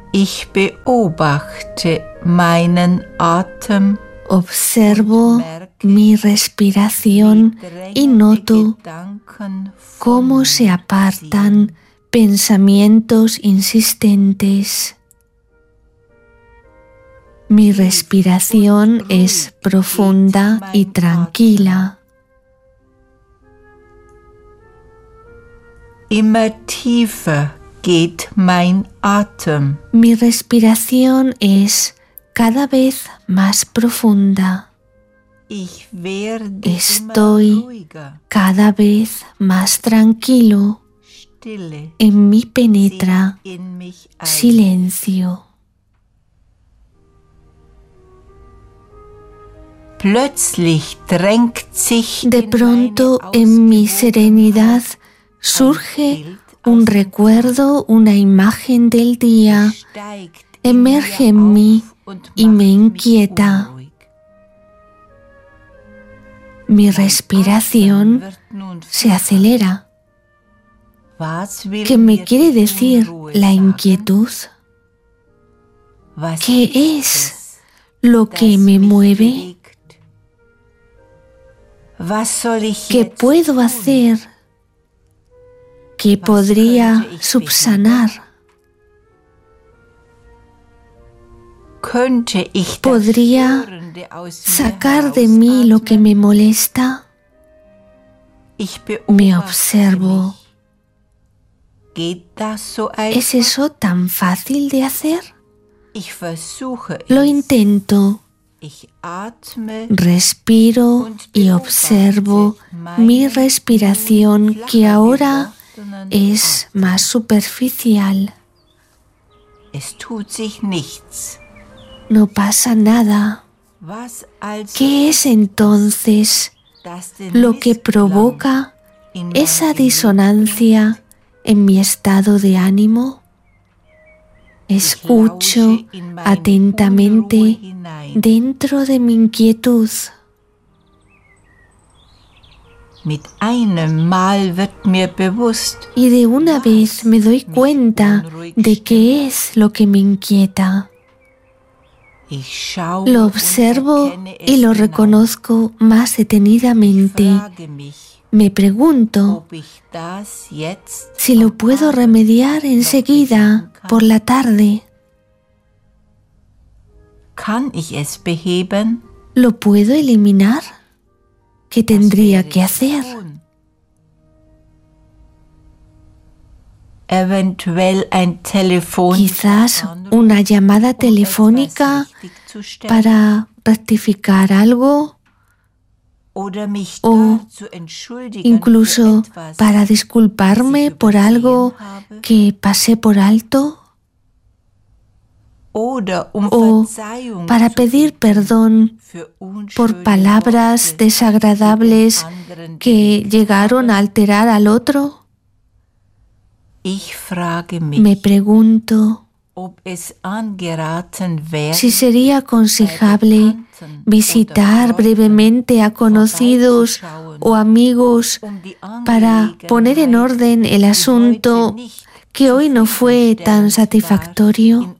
Ich beobachte meinen Atem. Observo mi respiración y noto cómo se apartan pensamientos insistentes. Mi respiración es profunda y tranquila. Immer tiefer geht mein Atem. Mi respiración es cada vez más profunda. Estoy cada vez más tranquilo. En mí penetra silencio. De pronto en mi serenidad surge un recuerdo, una imagen del día, emerge en mí y me inquieta. Mi respiración se acelera. ¿Qué me quiere decir la inquietud? ¿Qué es lo que me mueve? ¿Qué puedo hacer? ¿Qué podría subsanar? ¿Podría sacar de mí lo que me molesta? Me observo. ¿Es eso tan fácil de hacer? Lo intento. Respiro y observo mi respiración, que ahora es más superficial. No pasa nada. ¿Qué es entonces lo que provoca esa disonancia en mi estado de ánimo? Escucho atentamente dentro de mi inquietud. Y de una vez me doy cuenta de qué es lo que me inquieta. Lo observo y lo reconozco más detenidamente. Me pregunto si lo puedo remediar enseguida, por la tarde. ¿Lo puedo eliminar? ¿Qué tendría que hacer? Quizás una llamada telefónica para rectificar algo, o incluso para disculparme por algo que pasé por alto, o para pedir perdón por palabras desagradables que llegaron a alterar al otro. Me pregunto si sería aconsejable visitar brevemente a conocidos o amigos para poner en orden el asunto que hoy no fue tan satisfactorio.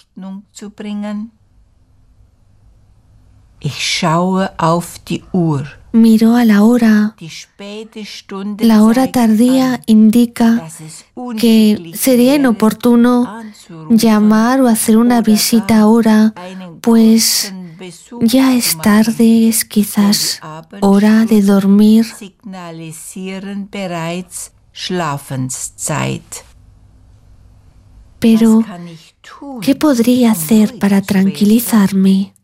Miro a la hora. La hora tardía indica que sería inoportuno llamar o hacer una visita ahora, pues ya es tarde, es quizás hora de dormir. Pero, ¿qué podría hacer para tranquilizarme?